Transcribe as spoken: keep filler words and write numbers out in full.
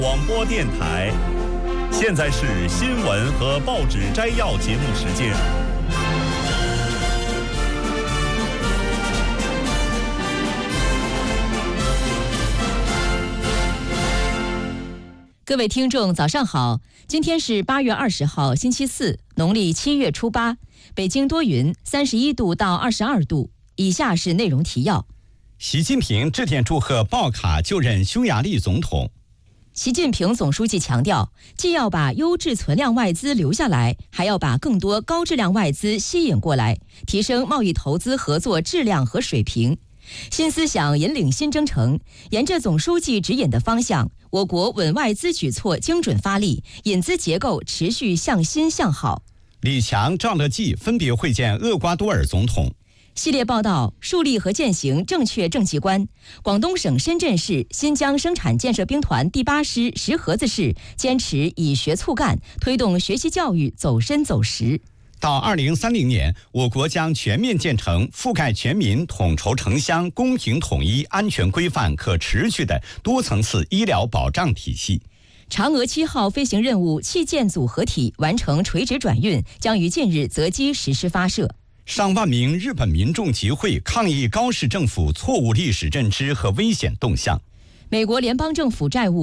广播电台，现在是新闻和报纸摘要节目时间。 各位听众，早上好！今天是八月二十号，星期四，农历七月初八。北京多云，三十一度到二十二度。以下是内容提要： 习近平致电祝贺鲍卡就任匈牙利总统。 习近平总书记强调，既要把优质存量外资留下来，还要把更多高质量外资吸引过来，提升贸易投资合作质量和水平。新思想引领新征程，沿着总书记指引的方向，我国稳外资举措精准发力，引资结构持续向新向好。 李强、赵乐际分别会见厄瓜多尔总统。 系列报道：树立和践行正确政绩观。广东省深圳市新疆生产建设兵团第八师石河子市坚持以学促干，推动学习教育走深走实。 到二零三零年，我国将全面建成覆盖全民、统筹城乡、公平统一、安全规范、可持续的多层次医疗保障体系。 嫦娥七号飞行任务器件组合体完成垂直转运，将于近日择机实施发射。 上万名日本民众集会抗议高市政府错误历史认知和危险动向。 美国联邦政府债务